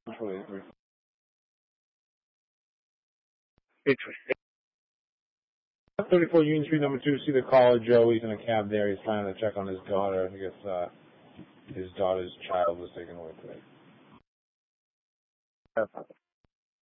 It's 34 Union Street, number 2. See the caller, Joe. He's in a cab there. He's trying to check on his daughter. I guess his daughter's child was taken away today.